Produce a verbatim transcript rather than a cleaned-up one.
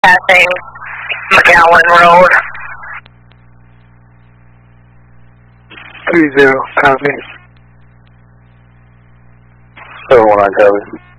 Passing McGowan Road. Three zero, copy. Seven one nine, copy.